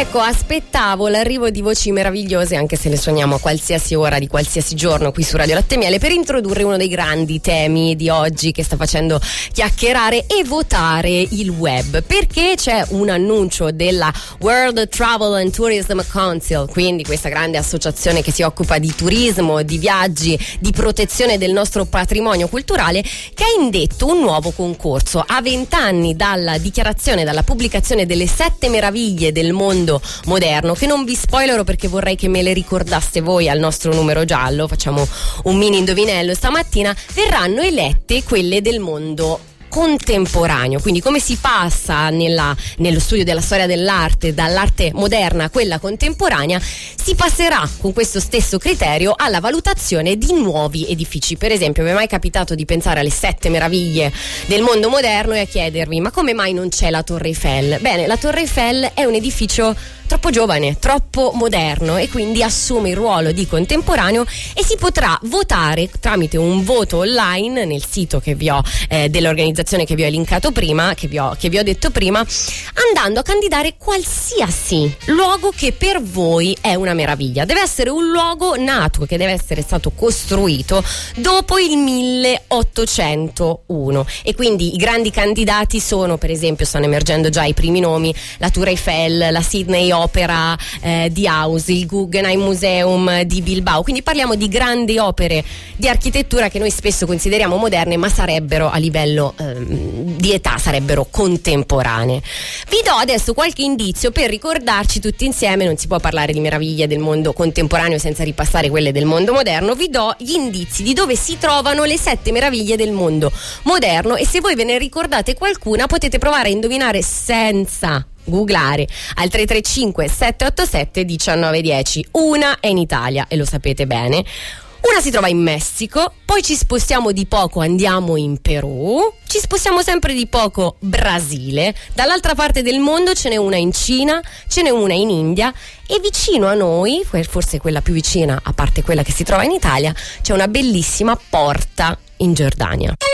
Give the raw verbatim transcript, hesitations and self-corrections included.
Ecco, aspettavo l'arrivo di voci meravigliose, anche se le suoniamo a qualsiasi ora di qualsiasi giorno qui su Radio Latte e Miele, per introdurre uno dei grandi temi di oggi che sta facendo chiacchierare e votare il web, perché c'è un annuncio della World Travel and Tourism Council, quindi questa grande associazione che si occupa di turismo, di viaggi, di protezione del nostro patrimonio culturale, che ha indetto un nuovo concorso a vent'anni dalla dichiarazione, dalla pubblicazione delle sette meraviglie del mondo moderno, che non vi spoilerò perché vorrei che me le ricordaste voi al nostro numero giallo. Facciamo un mini indovinello stamattina. Verranno elette quelle del mondo contemporaneo, quindi come si passa nella, nello studio della storia dell'arte dall'arte moderna a quella contemporanea, si passerà con questo stesso criterio alla valutazione di nuovi edifici. Per esempio, vi è mai capitato di pensare alle sette meraviglie del mondo moderno e a chiedervi: ma come mai non c'è la Torre Eiffel? Bene, la Torre Eiffel è un edificio troppo giovane, troppo moderno, e quindi assume il ruolo di contemporaneo, e si potrà votare tramite un voto online nel sito che vi ho eh, dell'organizzazione che vi ho linkato prima, che vi ho, che vi ho detto prima, andando a candidare qualsiasi luogo che per voi è una meraviglia. Deve essere un luogo nato, che deve essere stato costruito dopo il milleottocentouno, e quindi i grandi candidati sono, per esempio, stanno emergendo già i primi nomi: la Tour Eiffel, la Sydney Opera eh, di House, il Guggenheim Museum di Bilbao. Quindi parliamo di grandi opere di architettura che noi spesso consideriamo moderne, ma sarebbero a livello eh, di età, sarebbero contemporanee. Vi do adesso qualche indizio per ricordarci tutti insieme. Non si può parlare di meraviglie del mondo contemporaneo senza ripassare quelle del mondo moderno. Vi do gli indizi di dove si trovano le sette meraviglie del mondo moderno, e se voi ve ne ricordate qualcuna potete provare a indovinare senza googlare al tre tre cinque sette otto sette uno nove uno zero. Una è in Italia, e lo sapete bene. Una si trova in Messico, poi ci spostiamo di poco, andiamo in Perù, ci spostiamo sempre di poco, Brasile, dall'altra parte del mondo ce n'è una in Cina, ce n'è una in India, e vicino a noi, forse quella più vicina, a parte quella che si trova in Italia, c'è una bellissima porta in Giordania.